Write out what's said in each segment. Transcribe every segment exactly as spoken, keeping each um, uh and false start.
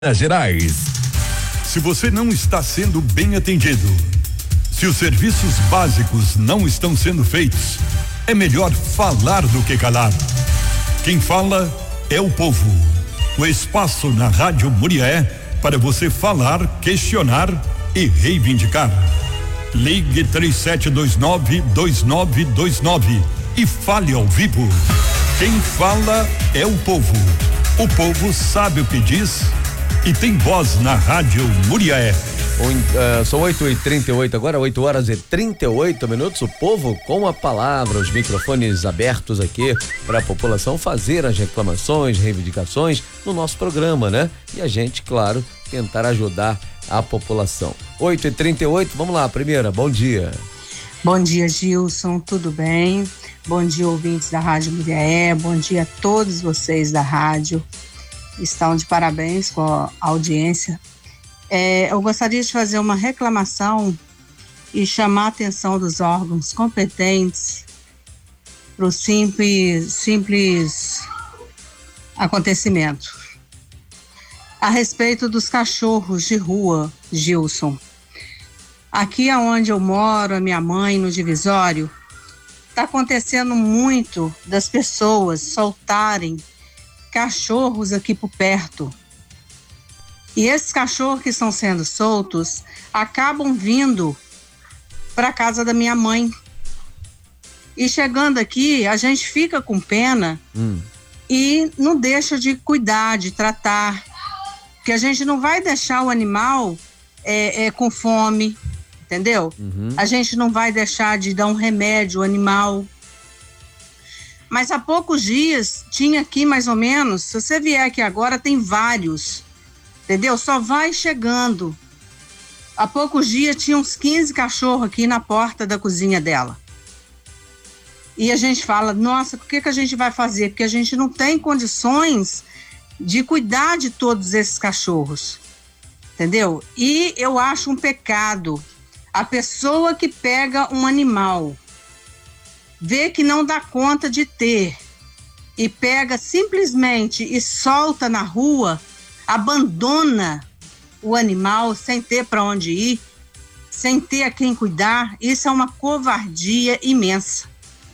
Minas Gerais. Se você não está sendo bem atendido, se os serviços básicos não estão sendo feitos, é melhor falar do que calar. Quem fala é o povo. O espaço na Rádio Muriaé para você falar, questionar e reivindicar. Ligue três sete dois nove, dois nove dois nove e fale ao vivo. Quem fala é o povo. O povo sabe o que diz e tem voz na Rádio Muriaé. Uh, são oito e trinta e oito agora, oito horas e trinta e oito minutos. O povo com a palavra, os microfones abertos aqui para a população fazer as reclamações, reivindicações no nosso programa, né? E a gente, claro, tentar ajudar a população. oito e trinta e oito, vamos lá, primeira, bom dia. Bom dia, Gilson, tudo bem? Bom dia, ouvintes da Rádio Muriaé, bom dia a todos vocês da rádio. Estão de parabéns com a audiência. É, eu gostaria de fazer uma reclamação e chamar a atenção dos órgãos competentes para o simples, simples acontecimento. A respeito dos cachorros de rua, Gilson. Aqui onde eu moro, a minha mãe, no Divisório, está acontecendo muito das pessoas soltarem cachorros aqui por perto. E esses cachorros que estão sendo soltos acabam vindo para a casa da minha mãe. E chegando aqui, a gente fica com pena hum. e não deixa de cuidar, de tratar. Porque a gente não vai deixar o animal é, é, com fome, entendeu? Uhum. A gente não vai deixar de dar um remédio ao animal. Mas há poucos dias, tinha aqui mais ou menos, se você vier aqui agora, tem vários, entendeu? Só vai chegando. Há poucos dias tinha uns quinze cachorros aqui na porta da cozinha dela. E a gente fala, nossa, o que, que a gente vai fazer? Porque a gente não tem condições de cuidar de todos esses cachorros, entendeu? E eu acho um pecado a pessoa que pega um animal, vê que não dá conta de ter e pega simplesmente e solta na rua, abandona o animal sem ter para onde ir, sem ter a quem cuidar. Isso é uma covardia imensa.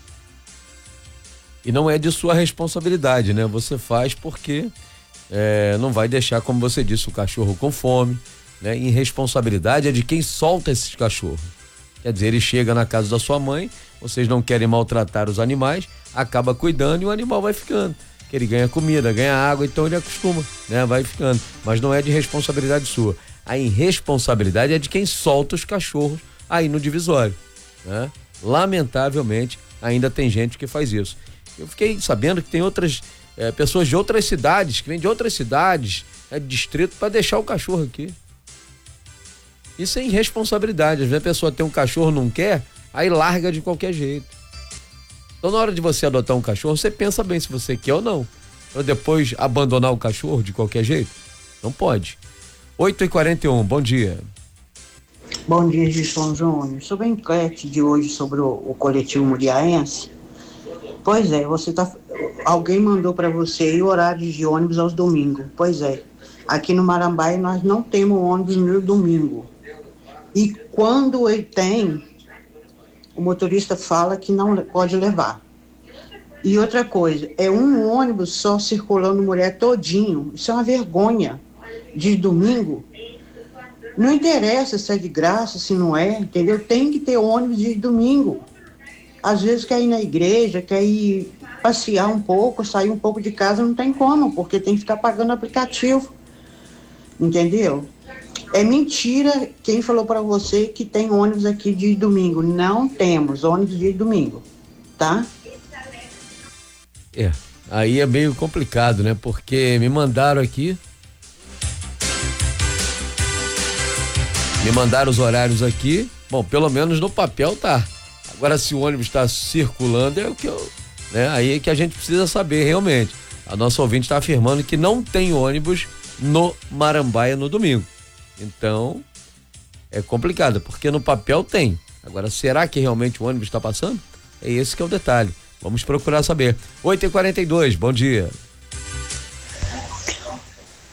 E não é de sua responsabilidade, né? Você faz porque é, não vai deixar, como você disse, o cachorro com fome, né? Irresponsabilidade é de quem solta esses cachorros. Quer dizer, ele chega na casa da sua mãe, vocês não querem maltratar os animais, acaba cuidando e o animal vai ficando. Que ele ganha comida, ganha água, então ele acostuma, né? Vai ficando. Mas não é de responsabilidade sua. A irresponsabilidade é de quem solta os cachorros aí no divisório, né? Lamentavelmente, ainda tem gente que faz isso. Eu fiquei sabendo que tem outras é, pessoas de outras cidades, que vêm de outras cidades, né, de distrito, para deixar o cachorro aqui. Isso é irresponsabilidade. Às vezes a pessoa tem um cachorro, não quer, aí larga de qualquer jeito. Então, na hora de você adotar um cachorro, você pensa bem se você quer ou não. Para depois abandonar o cachorro de qualquer jeito? Não pode. oito e quarenta e um, bom dia. Bom dia, Gilson Júnior. Sobre a enquete de hoje sobre o, o coletivo muriaense, pois é, você tá, alguém mandou para você o horário de ônibus aos domingos. Pois é, aqui no Marambaia nós não temos ônibus no domingo. E quando ele tem, o motorista fala que não pode levar. E outra coisa, é um ônibus só circulando mulher todinho. Isso é uma vergonha. De domingo, não interessa se é de graça, se não é, entendeu? Tem que ter ônibus de domingo. Às vezes quer ir na igreja, quer ir passear um pouco, sair um pouco de casa, não tem como, porque tem que ficar pagando aplicativo. Entendeu? É mentira quem falou para você que tem ônibus aqui de domingo. Não temos ônibus de domingo, tá? É, aí é meio complicado, né? Porque me mandaram aqui, me mandaram os horários aqui, bom, pelo menos no papel tá. Agora, se o ônibus está circulando, é o que eu, né? Aí é que a gente precisa saber realmente. A nossa ouvinte está afirmando que não tem ônibus no Marambaia no domingo. Então, é complicado, porque no papel tem. Agora, será que realmente o ônibus está passando? É esse que é o detalhe. Vamos procurar saber. oito e quarenta e dois, bom dia.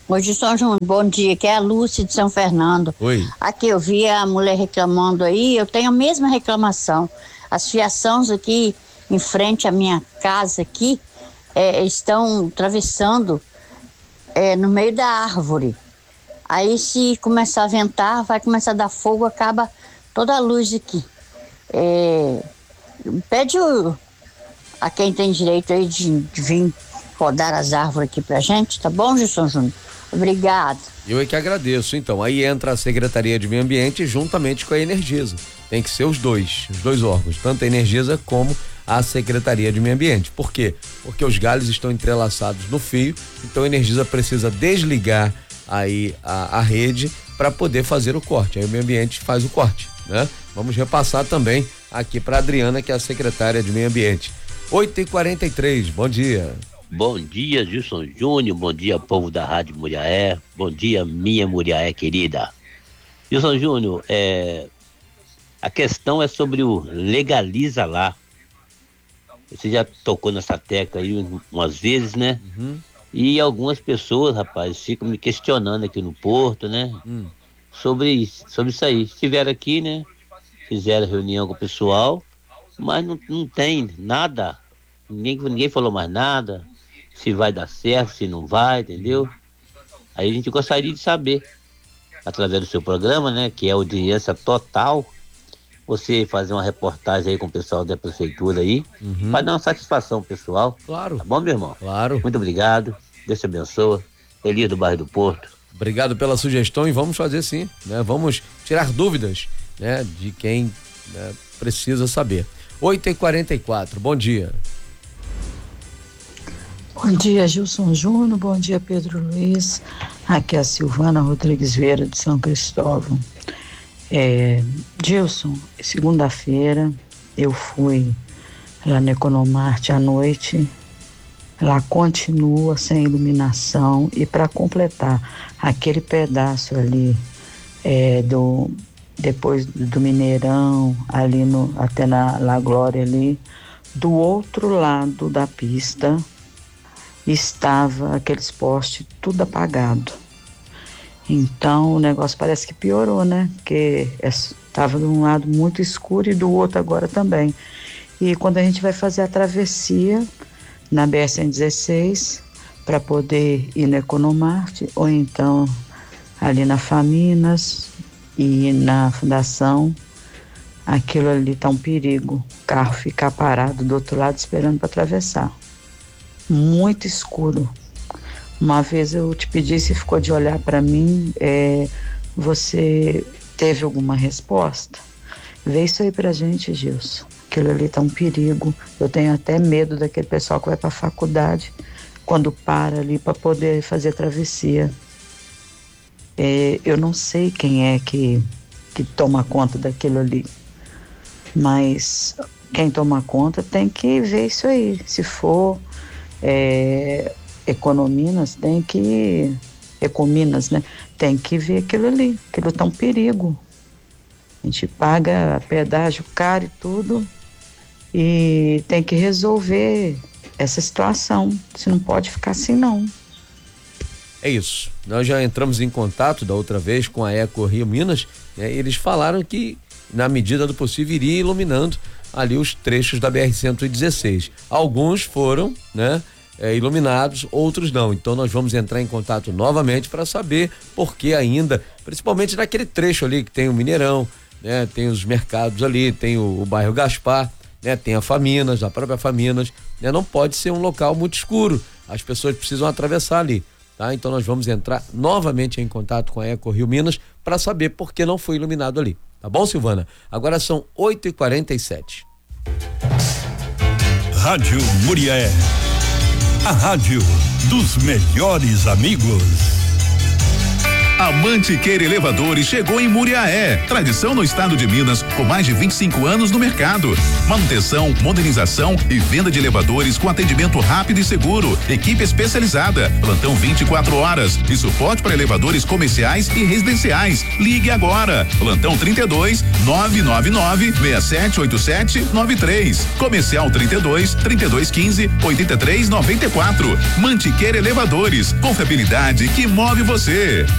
Oi, de São João, bom dia, que é a Lúcia de São Fernando. Oi. Aqui eu vi a mulher reclamando aí, eu tenho a mesma reclamação. As fiações aqui, em frente à minha casa aqui, é, estão atravessando é, no meio da árvore. Aí se começar a ventar, vai começar a dar fogo, acaba toda a luz aqui. É, pede o, a quem tem direito aí de, de vir podar as árvores aqui pra gente, tá bom, Gilson Júnior? Obrigado. Eu é que agradeço. Então, aí entra a Secretaria de Meio Ambiente juntamente com a Energisa. Tem que ser os dois, os dois órgãos, tanto a Energisa como a Secretaria de Meio Ambiente. Por quê? Porque os galhos estão entrelaçados no fio, então a Energisa precisa desligar aí a, a rede para poder fazer o corte. Aí o Meio Ambiente faz o corte, né? Vamos repassar também aqui para Adriana, que é a secretária de Meio Ambiente. oito e quarenta e três, bom dia. Bom dia, Gilson Júnior, bom dia, povo da Rádio Muriaé, bom dia, minha Muriaé querida. Gilson Júnior, é, a questão é sobre o legaliza lá. Você já tocou nessa tecla aí umas vezes, né? Uhum. E algumas pessoas, rapaz, ficam me questionando aqui no Porto, né? Hum. Sobre, sobre isso aí. Estiveram aqui, né? Fizeram reunião com o pessoal, mas não, não tem nada. Ninguém, ninguém falou mais nada. Se vai dar certo, se não vai, entendeu? Aí a gente gostaria de saber, através do seu programa, né? Que é audiência total, você fazer uma reportagem aí com o pessoal da prefeitura aí, Uhum. para dar uma satisfação pessoal. Claro. Tá bom, meu irmão? Claro. Muito obrigado. Deus te abençoe. Elias do bairro do Porto. Obrigado pela sugestão e vamos fazer sim, né? Vamos tirar dúvidas, né? De quem, né, precisa saber. oito e quarenta e quatro, bom dia. Bom dia, Gilson Júnior, bom dia, Pedro Luiz. Aqui é a Silvana Rodrigues Vieira de São Cristóvão. É, Gilson, segunda-feira eu fui lá no Economarte à noite, lá continua sem iluminação, e para completar aquele pedaço ali é, do depois do Mineirão, ali no, até na La Glória ali, do outro lado da pista estava aqueles postes tudo apagado. Então o negócio parece que piorou, né? Porque estava de um lado muito escuro e do outro agora também. E quando a gente vai fazer a travessia na B R cento e dezesseis para poder ir no Economarte, ou então ali na Faminas e na Fundação, aquilo ali tá um perigo. O carro ficar parado do outro lado esperando para atravessar. Muito escuro. Uma vez eu te pedi se ficou de olhar para mim, é, você teve alguma resposta? Vê isso aí pra gente, Gilson. Aquilo ali tá um perigo. Eu tenho até medo daquele pessoal que vai pra faculdade quando para ali para poder fazer a travessia. É, eu não sei quem é que, que toma conta daquilo ali, mas quem toma conta tem que ver isso aí. Se for É, Econominas, tem que Ecominas, né? Tem que ver aquilo ali, aquilo tá um perigo. A gente paga pedágio caro e tudo, e tem que resolver essa situação. Você não pode ficar assim, não. É isso. Nós já entramos em contato da outra vez com a Eco Rio Minas, né? Eles falaram que, na medida do possível, iria iluminando ali os trechos da B R cento e dezesseis. Alguns foram, né, é, iluminados, outros não. Então nós vamos entrar em contato novamente para saber por que ainda, principalmente naquele trecho ali que tem o Mineirão, né, tem os mercados ali, tem o, o bairro Gaspar, né, tem a Faminas, a própria Faminas, né, não pode ser um local muito escuro. As pessoas precisam atravessar ali, tá? Então nós vamos entrar novamente em contato com a Eco Rio Minas para saber por que não foi iluminado ali. Tá bom, Silvana? Agora são oito e quarenta e sete. Rádio Muriaé. A rádio dos melhores amigos. A Mantiqueira Elevadores chegou em Muriaé. Tradição no estado de Minas, com mais de vinte e cinco anos no mercado. Manutenção, modernização e venda de elevadores com atendimento rápido e seguro. Equipe especializada, plantão vinte e quatro horas e suporte para elevadores comerciais e residenciais. Ligue agora. Plantão trinta e dois, nove nove nove, seis sete oito sete nove três. Comercial trinta e dois, trinta e dois quinze, oitenta e três noventa e quatro. Mantiqueira Elevadores, confiabilidade que move você.